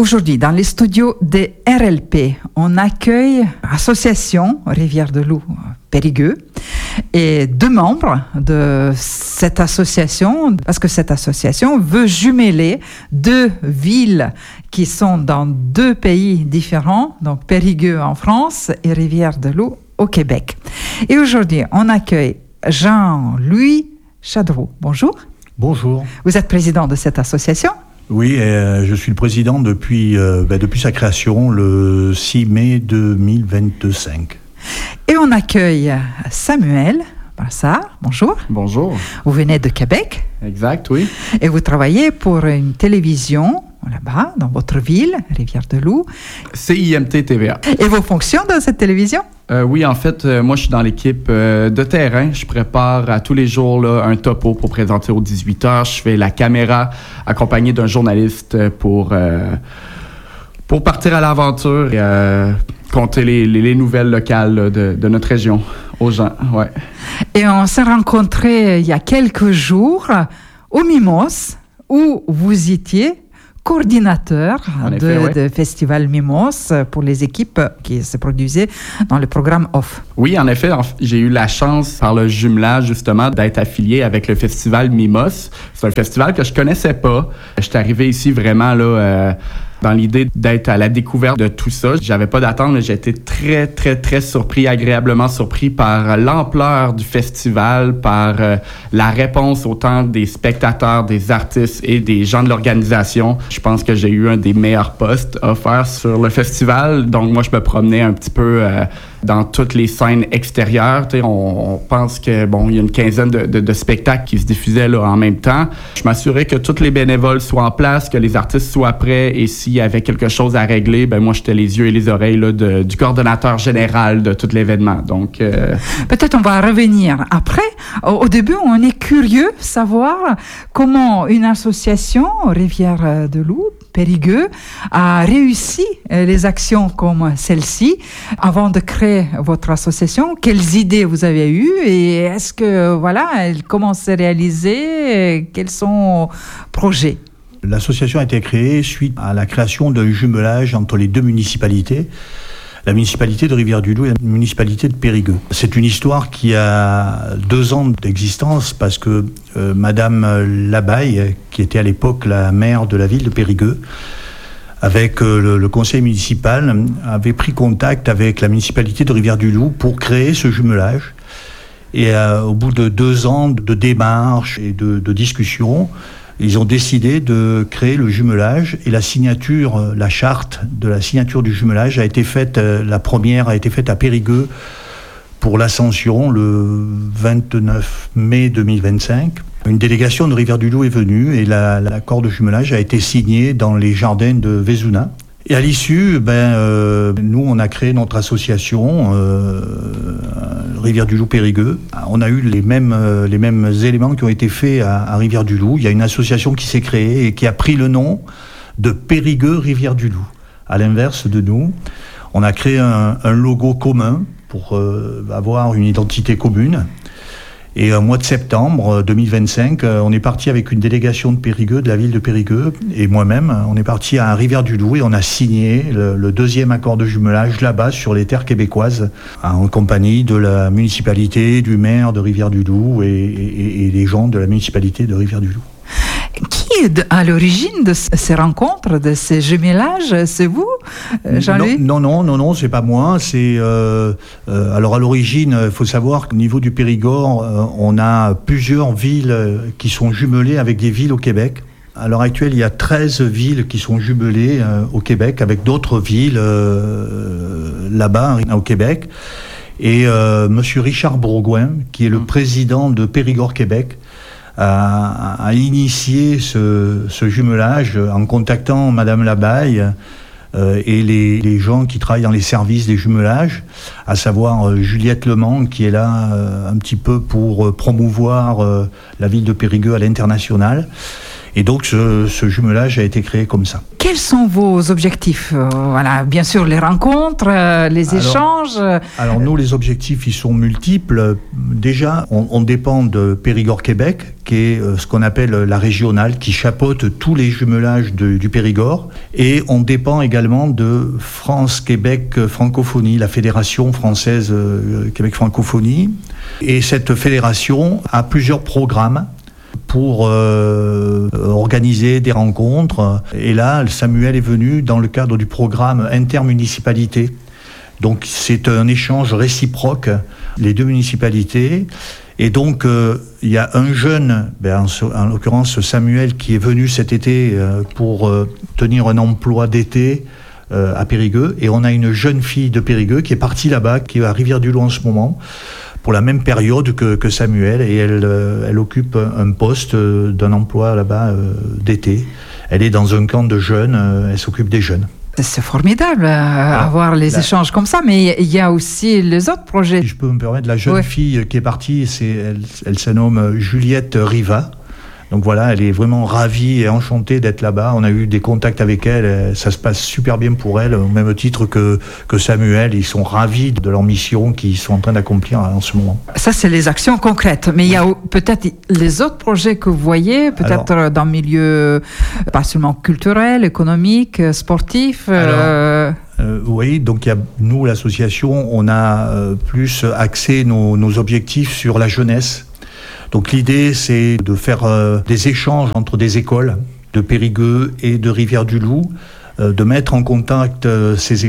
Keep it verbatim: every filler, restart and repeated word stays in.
Aujourd'hui, dans les studios de R L P, on accueille l'association Rivière de Loup Périgueux et deux membres de cette association, parce que cette association veut jumeler deux villes qui sont dans deux pays différents, donc Périgueux en France et Rivière de Loup au Québec. Et aujourd'hui, on accueille Jean-Louis Chadreau. Bonjour. Bonjour. Vous êtes président de cette association ? Oui, euh, je suis le président depuis, euh, ben, depuis sa création le six mai deux mille vingt-cinq. Et on accueille Samuel Brassard. Bonjour. Bonjour. Vous venez de Québec. Exact, oui. Et vous travaillez pour une télévision là-bas, dans votre ville, Rivière-de-Loup. C I M T T V A. Et vos fonctions dans cette télévision? Euh, oui, en fait, euh, moi, je suis dans l'équipe euh, de terrain. Je prépare à tous les jours là, un topo pour présenter aux dix-huit heures. Je fais la caméra accompagné d'un journaliste pour, euh, pour partir à l'aventure et euh, compter les, les, les nouvelles locales là, de, de notre région aux gens. Ouais. Et on s'est rencontrés il y a quelques jours au Mimos, où vous étiez coordinateur de, effet, ouais. de Festival Mimos pour les équipes qui se produisaient dans le programme Off. Oui, en effet, en f- j'ai eu la chance, par le jumelage, justement, d'être affilié avec le Festival Mimos. C'est un festival que je connaissais pas. J'étais arrivé ici vraiment, là, euh, dans l'idée d'être à la découverte de tout ça. J'avais pas d'attente, mais j'ai été très, très, très surpris, agréablement surpris par l'ampleur du festival, par euh, la réponse autant des spectateurs, des artistes et des gens de l'organisation. Je pense que j'ai eu un des meilleurs postes offerts sur le festival. Donc, moi, je me promenais un petit peu euh, dans toutes les scènes extérieures. Tu sais, on, on pense que, bon, il y a une quinzaine de, de, de spectacles qui se diffusaient là, en même temps. Je m'assurais que tous les bénévoles soient en place, que les artistes soient prêts et s'il y avait quelque chose à régler, ben moi, j'étais les yeux et les oreilles là, de, du coordonnateur général de tout l'événement. Donc, euh... peut-être on va revenir après. Au, au début, on est curieux de savoir comment une association, Rivière de Loup, Périgueux, a réussi les actions comme celle-ci avant de créer votre association. Quelles idées vous avez eues et est-ce que, voilà, elle commence à réaliser? Quels sont les projets? L'association a été créée suite à la création d'un jumelage entre les deux municipalités, la municipalité de Rivière-du-Loup et la municipalité de Périgueux. C'est une histoire qui a deux ans d'existence parce que euh, Madame Labaille, qui était à l'époque la maire de la ville de Périgueux, avec euh, le, le conseil municipal, avait pris contact avec la municipalité de Rivière-du-Loup pour créer ce jumelage. Et euh, au bout de deux ans de démarches et de, de discussions, ils ont décidé de créer le jumelage et la signature, la charte de la signature du jumelage a été faite, la première a été faite à Périgueux pour l'Ascension le vingt-neuf mai deux mille vingt-cinq. Une délégation de Rivière-du-Loup est venue et la, l'accord de jumelage a été signé dans les jardins de Vézuna. Et à l'issue, ben, euh, nous, on a créé notre association euh, Rivière-du-Loup Périgueux. On a eu les mêmes, euh, les mêmes éléments qui ont été faits à, à Rivière-du-Loup. Il y a une association qui s'est créée et qui a pris le nom de Périgueux Rivière-du-Loup. À l'inverse de nous, on a créé un, un logo commun pour euh, avoir une identité commune. Et au mois de septembre deux mille vingt-cinq, on est parti avec une délégation de Périgueux, de la ville de Périgueux, et moi-même, on est parti à Rivière-du-Loup et on a signé le, le deuxième accord de jumelage là-bas sur les terres québécoises, en compagnie de la municipalité, du maire de Rivière-du-Loup et, et, et des gens de la municipalité de Rivière-du-Loup. Qui est à l'origine de ces rencontres, de ces jumelages? C'est vous, Jean-Louis? Non, non, non, non, c'est pas moi. C'est euh, euh, alors à l'origine, il faut savoir qu'au niveau du Périgord, euh, on a plusieurs villes qui sont jumelées avec des villes au Québec. À l'heure actuelle, il y a treize villes qui sont jumelées euh, au Québec avec d'autres villes euh, là-bas au Québec. Et euh, Monsieur Richard Bourgoin, qui est le président de Périgord Québec, a, a initié ce, ce jumelage en contactant Madame Labaille euh, et les, les gens qui travaillent dans les services des jumelages, à savoir euh, Juliette Lemans, qui est là euh, un petit peu pour euh, promouvoir euh, la ville de Périgueux à l'international. Et donc ce, ce jumelage a été créé comme ça. Quels sont vos objectifs ? euh, Voilà, bien sûr les rencontres, euh, les alors, échanges. Alors nous, les objectifs, ils sont multiples. Déjà, on, on dépend de Périgord-Québec, qui est euh, ce qu'on appelle la régionale, qui chapeaute tous les jumelages de, du Périgord. Et on dépend également de France-Québec Francophonie, la Fédération française euh, Québec Francophonie. Et cette fédération a plusieurs programmes pour euh, organiser des rencontres. Et là, Samuel est venu dans le cadre du programme intermunicipalité. Donc c'est un échange réciproque, les deux municipalités. Et donc euh, il y a un jeune, ben, en, en l'occurrence Samuel, qui est venu cet été euh, pour euh, tenir un emploi d'été euh, à Périgueux. Et on a une jeune fille de Périgueux qui est partie là-bas, qui est à Rivière-du-Loup en ce moment, pour la même période que, que Samuel, et elle, euh, elle occupe un poste euh, d'un emploi là-bas euh, d'été. Elle est dans un camp de jeunes, euh, elle s'occupe des jeunes. C'est formidable, euh, ah, avoir les là. échanges comme ça, mais il y a aussi les autres projets. Si je peux me permettre, la jeune ouais. fille qui est partie, c'est, elle, elle se nomme Juliette Riva. Donc voilà, elle est vraiment ravie et enchantée d'être là-bas. On a eu des contacts avec elle, ça se passe super bien pour elle, au même titre que, que Samuel. Ils sont ravis de leur mission qu'ils sont en train d'accomplir en ce moment. Ça, c'est les actions concrètes. Mais oui. Il y a peut-être les autres projets que vous voyez, peut-être alors, dans le milieu pas seulement culturel, économique, sportif. Alors, euh... Euh, oui, donc il y a, nous, l'association, on a euh, plus axé nos, nos objectifs sur la jeunesse. Donc l'idée, c'est de faire euh, des échanges entre des écoles de Périgueux et de Rivière-du-Loup, euh, de mettre en contact euh, ces